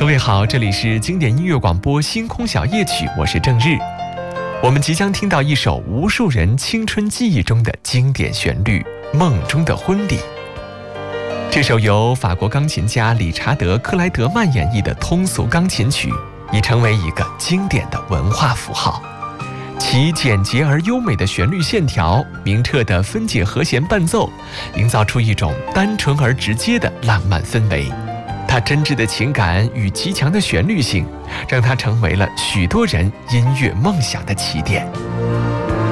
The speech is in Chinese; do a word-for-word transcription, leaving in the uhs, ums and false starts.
位好，这里是经典音乐广播星空小夜曲，我是郑日。我们即将听到一首无数人青春记忆中的经典旋律《梦中的婚礼》。这首由法国钢琴家理查德·克莱德曼演绎的通俗钢琴曲，已成为一个经典的文化符号。其简洁而优美的旋律线条，明澈的分解和弦伴奏，营造出一种单纯而直接的浪漫氛围。它真挚的情感与极强的旋律性，让它成为了许多人音乐梦想的起点。